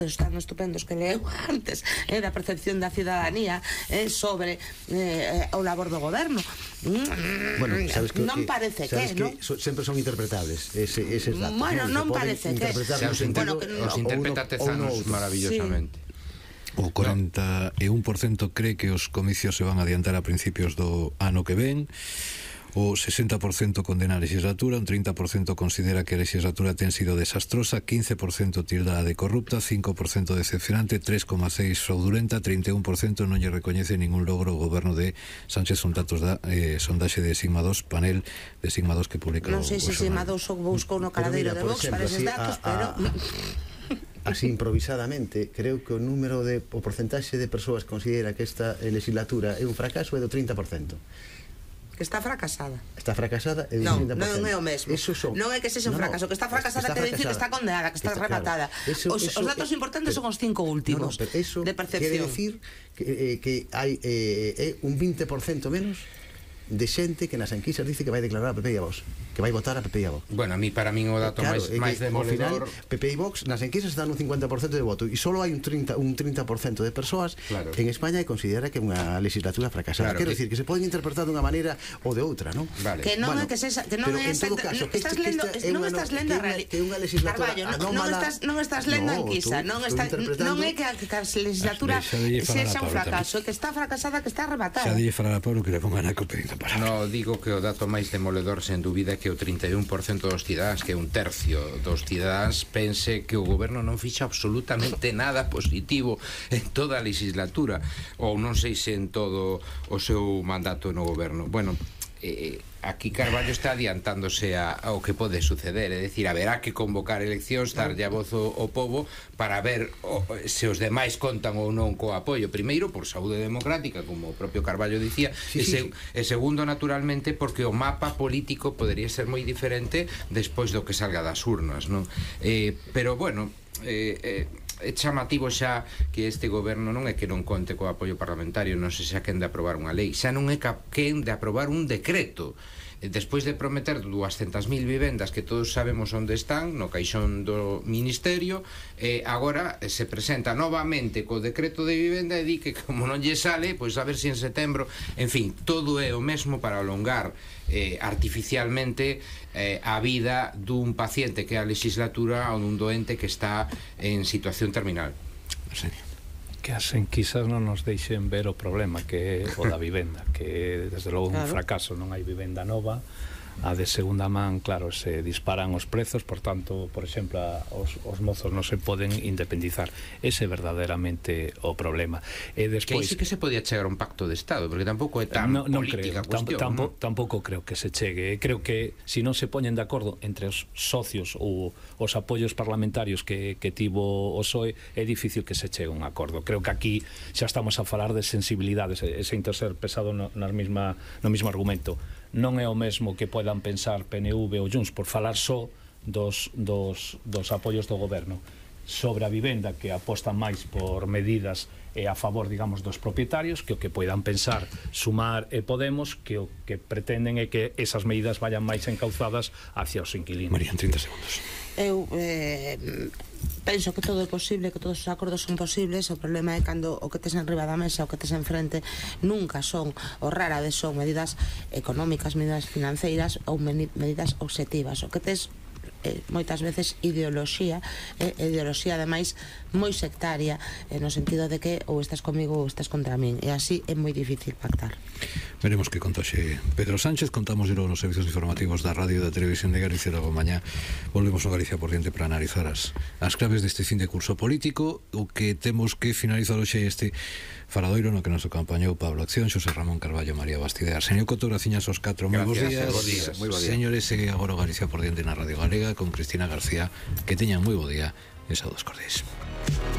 están estupendos que leu antes, da percepción da cidadanía sobre o labor do goberno. Bueno, sabes que non parece que, non? Sempre son interpretables eses datos. Bueno, non parece que. Os interpreta Tezanos maravillosamente. O 41% cree que os comicios se van a adiantar a principios do ano que ven. O 60% condena a legislatura, un 30% considera que a legislatura ten sido desastrosa, 15% tilda de corrupta, 5% decepcionante, 3,6% fraudulenta, 31% non lle recoñece ningún logro o goberno de Sánchez. Son datos da sondaxe de Sigma 2, panel de Sigma 2 que publica. Non sei se Sigma 2 buscou no caladeiro de Vox para eses datos, pero... Así improvisadamente, creo que o porcentaxe de persoas que considera que esta legislatura é un fracaso é do 30%. Que está fracasada. Está fracasada e non é o mesmo. Non é que sexa un fracaso, que está fracasada quer dicir que está condenada, que está rematada. Os datos importantes son os 5 últimos de percepción. Quere dicir que hai un 20% menos de xente que nas enquisas dice que vai declarar a PP e a Vox, que vai votar a PP e a Vox. Bueno, a mí, para min o dato máis demoledor, PP e Vox nas enquisas dan un 50% de voto e só hai un 30% de persoas en España que considera que é unha legislatura fracasada. Quero dicir que se poden interpretar dunha maneira ou de outra, non? Que non é que sexa, que non é esa, non estás lendo a realidade. Que é unha legislatura non estás lendo a enquisa, non é que a legislatura sexa un fracaso, que está fracasada, que está rematada. Xa dille falar a Pablo que le pongan a copia. No, digo que o dato máis demoledor sen dúbida é que o 31% dos cidadáns, que é un tercio dos cidadáns, pense que o goberno non fixa absolutamente nada positivo en toda a legislatura, ou non sei se en todo o seu mandato no goberno. Bueno, aquí Carballo está adiantándose ao que pode suceder, é dicir, haberá que convocar eleccións, darlle a voz ao pobo para ver se os demais contan ou non co apoio, primeiro por saúde democrática, como o propio Carballo dicía, e segundo, naturalmente, porque o mapa político podería ser moi diferente despois do que salga das urnas, non? Pero bueno, é chamativo xa que este goberno non é que non conte co apoio parlamentario, non sei xa quen de aprobar unha lei, xa non é quen de aprobar un decreto. Despois de prometer 200.000 vivendas que todos sabemos onde están, no caixón do Ministerio, agora se presenta novamente co decreto de vivenda e di que como non lle sale, pois a ver se en setembro, en fin, todo é o mesmo para alongar artificialmente a vida dun paciente que é a legislatura ou dun doente que está en situación terminal. Que as enquisas non nos deixen ver o problema que é o da vivenda, que desde logo un fracaso, non hai vivenda nova, a de segunda man, claro, se disparan os prezos, por tanto, por exemplo, os mozos non se poden independizar. Ese é verdadeiramente o problema. E despois, que aí sí que se podía chegar a un pacto de Estado, porque tampouco é tan política a cuestión. Tampouco creo que se chegue. Creo que se non se poñen de acordo entre os socios ou os apoios parlamentarios que tivo o PSOE, é difícil que se chegue a un acordo. Creo que aquí xa estamos a falar de sensibilidades, sen ser pesado no mismo argumento. Non é o mesmo que podan pensar PNV ou Junts por falar só dos apoios do goberno sobre a vivenda, que apostan máis por medidas a favor, digamos, dos propietarios, que o que poidan pensar Sumar e Podemos, que o que pretenden é que esas medidas vayan máis encauzadas hacia os inquilinos. María, en 30 segundos. Eu penso que todo é posible, que todos os acordos son posibles. O problema é cando o que tes en riba da mesa, o que tes en frente, nunca son, ou rara vez son, medidas económicas, medidas financeiras ou medidas obxectivas. O que tes moitas veces ideoloxía ademais moi sectaria, no sentido de que ou estás comigo ou estás contra min, e así é moi difícil pactar. Veremos que contaxe Pedro Sánchez. Contamos nos servicios informativos da radio e da televisión de Galicia. Logo mañá volvemos a Galicia por diante para analizar as claves deste fin de curso político. O que temos que finalizar hoxe este faradoiro no que nos acompañou Pablo Acción, Xosé Ramón Carballo, María Bastidear. Señor Couto, graciñas aos 4. Moi bons días. Señores, agora Galicia por diante na Radio Galega con Cristina García. Que teñan moi bo día e saúdos cordiais.